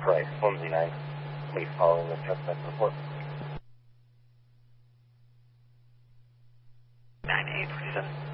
Price, Flimsy 9. Please following the suspect report. 9847.